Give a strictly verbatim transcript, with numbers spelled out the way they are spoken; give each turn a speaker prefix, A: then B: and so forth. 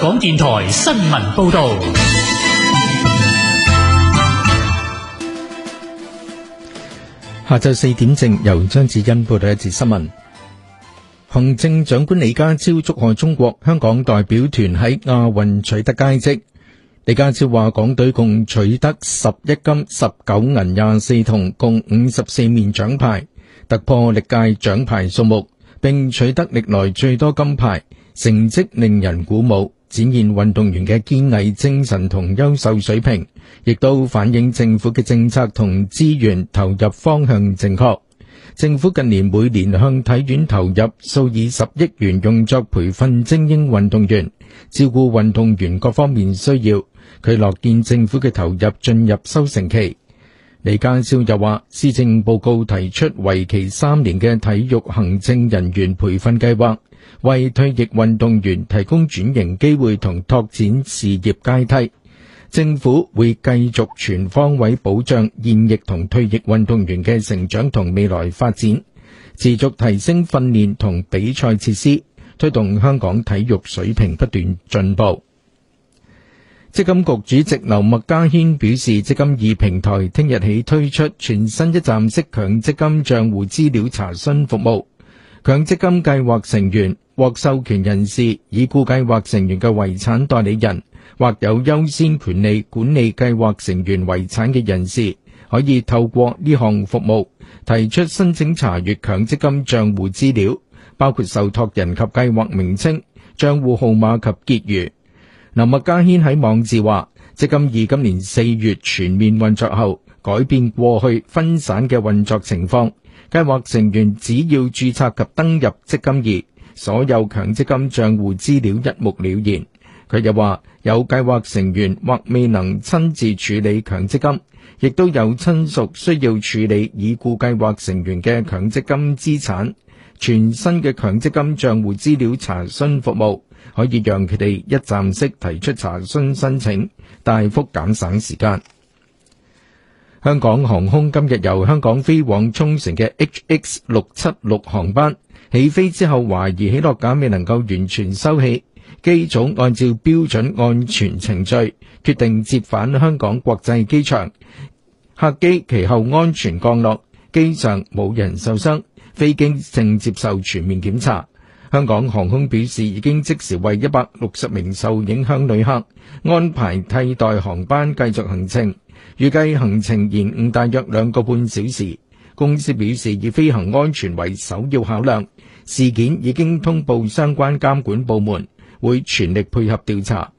A: 港電台新聞報道。
B: 下晝四點正，由張子欣報道一節新聞。行政長官李家超祝賀中國香港代表團喺亞運取得佳績。李家超話，港隊共取得十一金、十九銀、廿四銅，共五十四面獎牌，突破歷屆獎牌數目，並取得歷來最多金牌，成績令人鼓舞，展現運動員嘅堅毅精神同優秀水平，亦都反映政府嘅政策同資源投入方向正確。政府近年每年向體院投入數以十億元，用作培訓精英運動員，照顧運動員各方面需要。佢樂見政府嘅投入進入收成期。李家超又話，施政報告提出為期三年嘅體育行政人員培訓計劃，為退役運動員提供轉型機會同拓展事業階梯。政府會繼續全方位保障現役同退役運動員嘅成長同未來發展，持續提升訓練同比賽設施，推動香港體育水平不斷進步。積金局主席劉麥嘉軒表示，積金易平台聽日起推出全新一站式強積金帳戶資料查詢服務，強積金計劃成員、獲授權人士、已故計劃成員嘅遺產代理人或有優先權利管理計劃成員遺產嘅人士，可以透過呢項服務提出申請查閱強積金帳戶資料，包括受託人及計劃名稱、帳戶號碼及結餘。劉麥嘉軒喺網誌話，積金易今年四月全面運作後，改變過去分散嘅運作情況，計劃成員只要註冊及登入積金易，所有強積金帳戶資料一目了然。佢又話，有計劃成員或未能親自處理強積金，亦都有親屬需要處理已故計劃成員嘅強積金資產。全新嘅強積金帳戶資料查詢服務可以讓佢哋一站式提出查詢申請，大幅減省時間。香港航空今日由香港飛往沖繩嘅 H X 六七六航班起飛之後，懷疑起落架未能夠完全收氣，機組按照標準安全程序決定折返香港國際機場，客機其後安全降落，機上冇人受傷，飛機正接受全面檢查。香港航空表示，已經即時為一百六十名受影響旅客安排替代航班繼續行程，預計行程延誤大約兩個半小時。公司表示，以飛行安全為首要考量，事件已經通報相關監管部門，會全力配合調查。